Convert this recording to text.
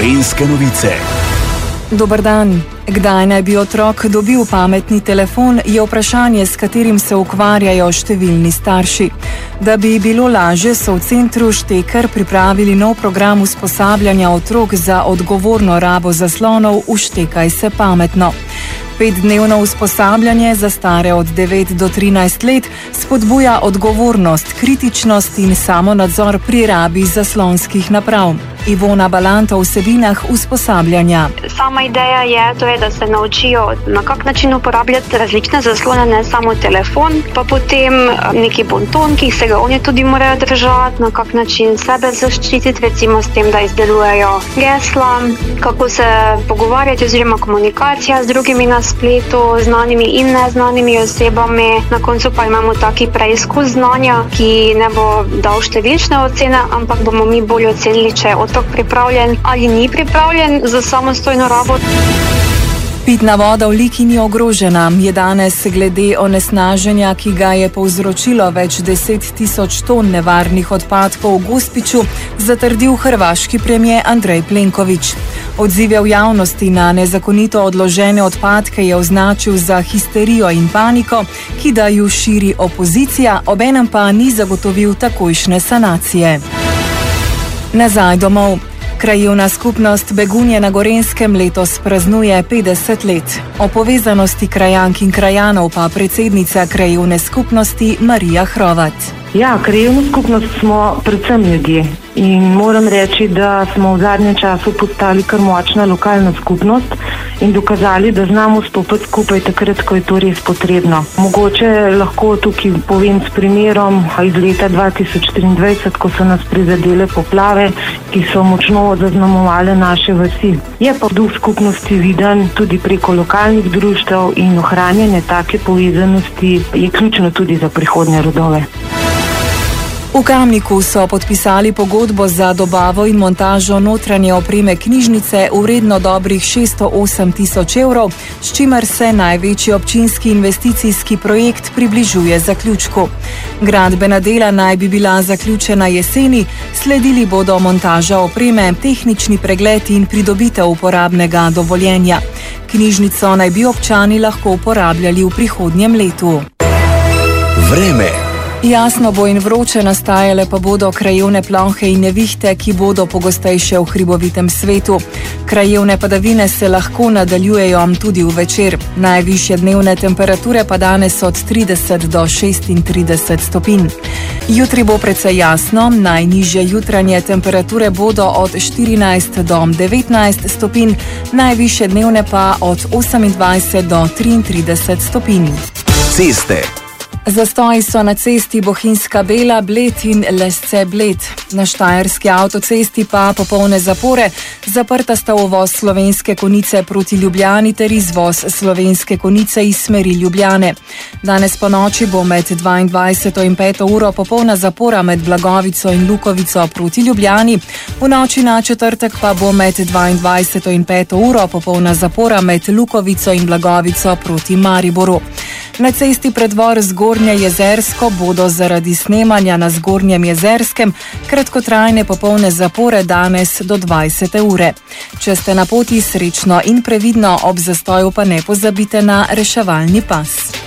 Gorenjske novice. Dober dan. Kdaj naj bi otrok dobil pametni telefon, je vprašanje, s katerim se ukvarjajo številni starši. Da bi bilo lažje, so v centru Šteker pripravili nov program usposabljanja otrok za odgovorno rabo zaslonov Vštekaj se pametno. 5-dnevno usposabljanje za stare od 9 do 13 let spodbuja odgovornost, kritičnost in samonadzor pri rabi zaslonskih naprav. Ivona Balanta o vsebinah usposabljanja. Sama ideja je, da se naučijo, na kak način uporabljati različne zaslone, ne samo telefon, pa potem neki bonton, ki se ga oni tudi morajo držati, na kak način sebe zaščititi, recimo s tem, da izdelujejo gesla, kako se pogovarjati oziroma komunikacija z drugimi na spletu, znanimi in neznanimi osebami. Na koncu pa imamo taki preizkus znanja, ki ne bo dal številčne ocene, ampak bomo mi bolj ocenili, če je otrok pripravljen ali ni pripravljen za samostojno rabo. Pitna voda v Liki ni ogrožena, je danes glede onesnaženja, ki ga je povzročilo več 10 tisoč ton nevarnih odpadkov v Gospiću, zatrdil hrvaški premijer Andrej Plenković. Odzive v javnosti na nezakonito odložene odpadke je označil za histerijo in paniko, ki da ju širi opozicija, obenem pa ni zagotovil takojšnje sanacije. Nazaj domov. Krajevna skupnost Begunje na Gorenjskem letos praznuje 50 let. O povezanosti krajank in krajanov pa predsednica krajevne skupnosti Marija Hrovat. Ja, krajevna skupnost smo predvsem ljudje in moram reči, da smo v zadnjem času postali kar močna lokalna skupnost in dokazali, da znamo stopiti skupaj takrat, ko je to res potrebno. Mogoče lahko tukaj povem s primerom iz leta 2023, ko so nas prizadele poplave, ki so močno zaznamovale naše vasi. Je pa duh skupnosti viden tudi preko lokalnih društev in ohranjanje take povezanosti je ključno tudi za prihodnje rodove. V Kamniku so podpisali pogodbo za dobavo in montažo notranje opreme knjižnice vredno dobrih 608 tisoč evrov, s čimer se največji občinski investicijski projekt približuje zaključku. Gradbena dela naj bi bila zaključena jeseni, sledili bodo montaža opreme, tehnični pregled in pridobitev uporabnega dovoljenja. Knjižnico naj bi občani lahko uporabljali v prihodnjem letu. Vreme. Jasno bo in vroče, nastajale pa bodo krajevne plohe in nevihte, ki bodo pogostejše v hribovitem svetu. Krajevne padavine se lahko nadaljujejo tudi v večer. Najvišje dnevne temperature pa danes od 30 do 36 stopinj. Jutri bo precej jasno, najnižje jutranje temperature bodo od 14 do 19 stopinj, najvišje dnevne pa od 28 do 33 stopinj. Ceste. Zastoji so na cesti Bohinjska Bela, Bled in Lesce Bled. Na štajerski avtocesti pa popolne zapore, zaprta sta uvoz Slovenske Konjice proti Ljubljani ter izvoz Slovenske Konjice iz smeri Ljubljane. Danes po noči bo med 22. in 5. uro popolna zapora med Blagovico in Lukovico proti Ljubljani, v noči na četrtek pa bo med 22. in 5. uro popolna zapora med Lukovico in Blagovico proti Mariboru. Na cesti Predvor Zgornje Jezersko bodo zaradi snemanja na Zgornjem Jezerskem kratkotrajne popolne zapore danes do 20. ure. Če ste na poti, srečno in previdno, ob zastoju pa ne pozabite na reševalni pas.